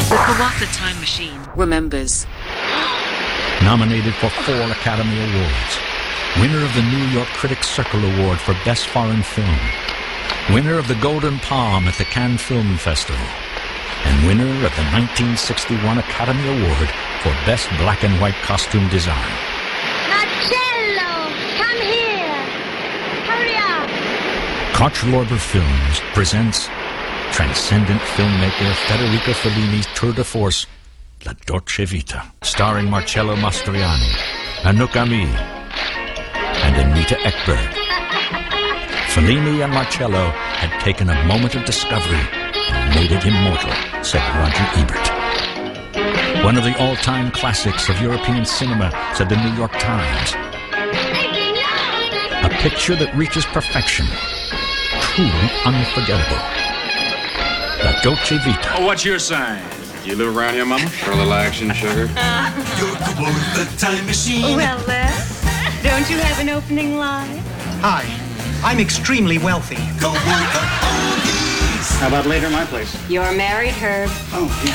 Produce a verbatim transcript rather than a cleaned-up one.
The Kawatha Time Machine remembers. Nominated for four Academy Awards. Winner of the New York Critics Circle Award for Best Foreign Film. Winner of the Golden Palm at the Cannes Film Festival. And winner of the nineteen sixty-one Academy Award for Best Black and White Costume Design. Marcello, come here. Hurry up. Koch Lorber Films presents transcendent filmmaker Federico Fellini's tour de force, La Dolce Vita, starring Marcello Mastroianni, Anouk Aimée, and Anita Ekberg. Fellini and Marcello had taken a moment of discovery and made it immortal, said Roger Ebert. One of the all-time classics of European cinema, said the New York Times. A picture that reaches perfection, truly unforgettable. La Dolce Vita. Oh, what's your sign? You live around here, Mama? For a little action, sugar? You're the time machine. Well, uh, don't you have an opening line? Hi, I'm extremely wealthy. Go work the oldies. How about later at my place? You're married, Herb. Oh, yeah.